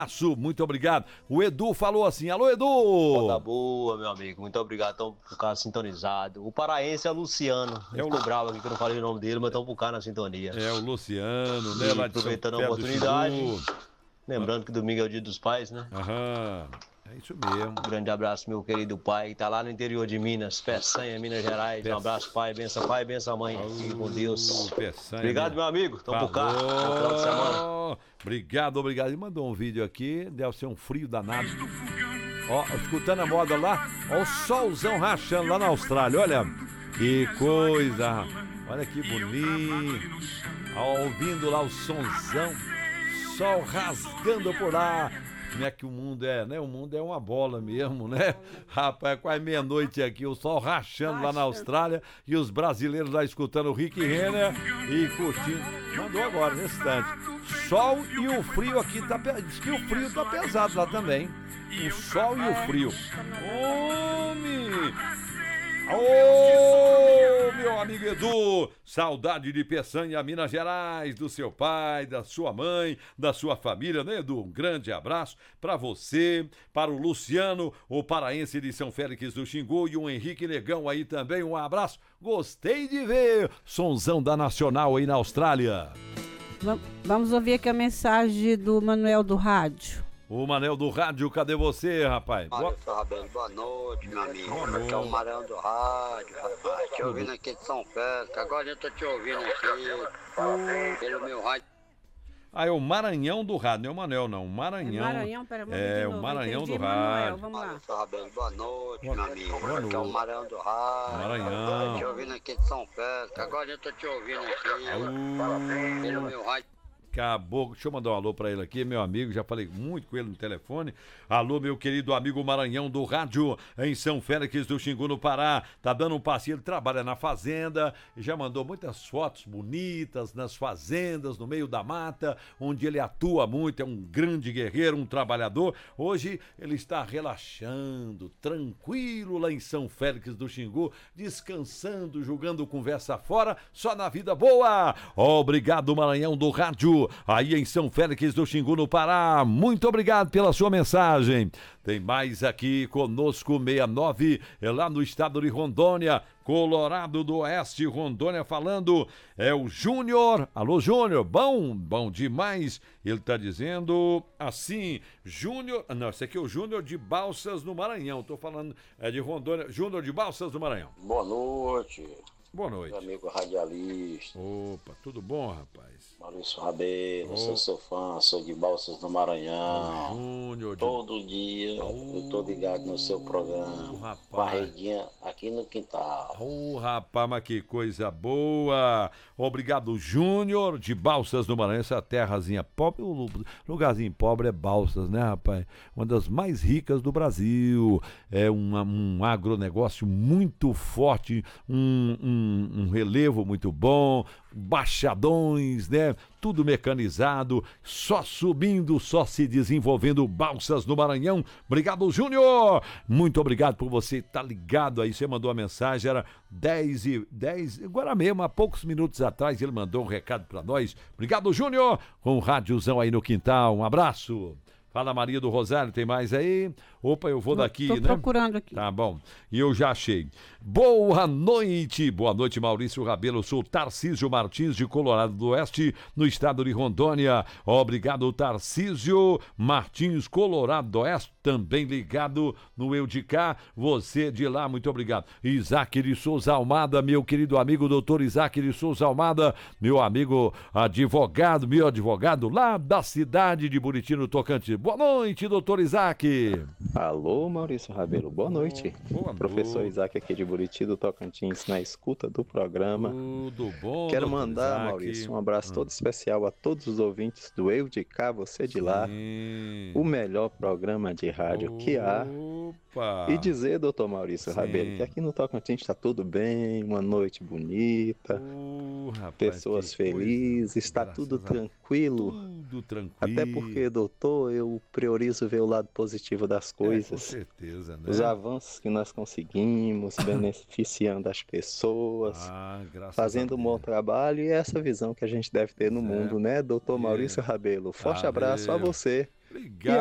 Muito obrigado. O Edu falou assim, alô Edu! Roda boa, meu amigo, muito obrigado, estão por cá sintonizado. O paraense é o Luciano, ele ficou bravo aqui que eu não falei o nome dele, mas estão por cá na sintonia. É o Luciano, né? E Lá de aproveitando a São oportunidade, Pedro do lembrando que domingo é o dia dos pais, né? Aham, é isso mesmo. Um grande abraço, meu querido pai, que tá lá no interior de Minas, Peçanha, Minas Gerais. Um abraço, pai, benção, mãe. Fique com Deus. Peçanha, obrigado, meu amigo, estão por cá, no final de semana. Obrigado. Ele mandou um vídeo aqui, deve ser um frio danado. Ó, escutando a moda lá, ó o solzão rachando lá na Austrália, olha. Que coisa, olha que bonito. Ó, ouvindo lá o sonzão, sol rasgando por lá. Como é que o mundo é, né? O mundo é uma bola mesmo, né? Rapaz, quase meia-noite aqui, o sol rachando lá na Austrália e os brasileiros lá escutando o Rick Renner e curtindo. Mandou agora, nesse instante. Sol e o frio aqui tá... Diz que o frio tá pesado lá também. O sol e o frio. Homem! Ô, meu amigo Edu, saudade de Peçanha, Minas Gerais, do seu pai, da sua mãe, da sua família, né, Edu? Um grande abraço para você, para o Luciano, o paraense de São Félix do Xingu e o Henrique Negão aí também, um abraço. Gostei de ver, sonzão da Nacional aí na Austrália. Vamos ouvir aqui a mensagem do Manuel do Rádio. O Manel do Rádio, cadê você, rapaz? Boa noite, meu amigo. Aqui é o Maranhão do Rádio, rapaz. Te ouvindo aqui de São Félix. Agora eu tô te ouvindo aqui pelo meu rádio. Ah, é o Maranhão do Rádio, não é o Manuel, não. Maranhão. Maranhão, pera, o Maranhão do Manuel, Rádio. vamos lá. Boa noite, meu amigo. Boa Aqui é o noite. Maranhão do Rádio. Maranhão. Te ouvindo aqui de São Félix. Agora eu tô te ouvindo aqui pelo meu rádio. Acabou, deixa eu mandar um alô pra ele aqui, meu amigo, já falei muito com ele no telefone. Alô, meu querido amigo Maranhão do Rádio, em São Félix do Xingu, no Pará. Tá dando um passeio, ele trabalha na fazenda e já mandou muitas fotos bonitas nas fazendas, no meio da mata, onde ele atua muito, é um grande guerreiro, um trabalhador. Hoje ele está relaxando, tranquilo lá em São Félix do Xingu, descansando, jogando conversa fora, só na vida boa. Obrigado, Maranhão do Rádio, aí em São Félix do Xingu, no Pará. Muito obrigado pela sua mensagem. Tem mais aqui conosco, 69, lá no estado de Rondônia, Colorado do Oeste, Rondônia, falando, é o Júnior. Alô, Júnior, bom demais. Ele tá dizendo assim, Júnior, não, esse aqui é o Júnior de Balsas, no Maranhão. Tô falando, é de Rondônia, Júnior de Balsas, no Maranhão. Boa noite. Boa noite. Meu amigo radialista. Opa, tudo bom, rapaz? Maurício Rabelo, sou seu fã, sou de Balsas do Maranhão. Júnior. Todo dia eu tô ligado no seu programa. Rapaz. Varredinha aqui no quintal. Rapaz, mas que coisa boa. Obrigado, Júnior de Balsas do Maranhão, essa terrazinha pobre, o lugarzinho pobre é Balsas, né, rapaz? Uma das mais ricas do Brasil. É um agronegócio muito forte, um relevo muito bom, baixadões, né? Tudo mecanizado, só subindo, só se desenvolvendo, Balsas do Maranhão. Obrigado, Júnior! Muito obrigado por você estar ligado aí. Você mandou a mensagem, era 10, agora mesmo, há poucos minutos atrás, ele mandou um recado pra nós. Obrigado, Júnior! Com o rádiozão aí no quintal. Um abraço! Fala, Maria do Rosário, tem mais aí? Opa, eu vou daqui, tô né? Tô procurando aqui. Tá bom, e eu já achei. Boa noite, Maurício Rabelo, sou Tarcísio Martins de Colorado do Oeste, no estado de Rondônia. Obrigado, Tarcísio Martins, Colorado do Oeste, também ligado no Eu de Cá, você de lá, muito obrigado. Isaac de Souza Almada, meu querido amigo doutor Isaac de Souza Almada, meu amigo advogado lá da cidade de Buriti, no Tocantins. Boa noite, doutor Isaac. Alô, Maurício Rabelo, boa noite. Boa Professor noite. Isaac aqui de Buriti, do Tocantins, na escuta do programa. Tudo bom, Quero doutor mandar, Isaac? Maurício, um abraço todo especial a todos os ouvintes do Eu de Cá, você de lá. O melhor programa de rádio que há. Opa. E dizer, doutor Maurício Sim. Rabelo, que aqui no Tocantins está tudo bem, uma noite bonita, Rapaz, pessoas que coisa. felizes, está Graças tudo a- tranquilo. Tudo tranquilo. Até porque, doutor, eu priorizo ver o lado positivo das com coisas. certeza, né? Os avanços que nós conseguimos, beneficiando as pessoas, Graças fazendo a um bom Deus. trabalho, e é essa visão que a gente deve ter no mundo, né, doutor Maurício Rabelo? Forte abraço a Valeu. você. Obrigado.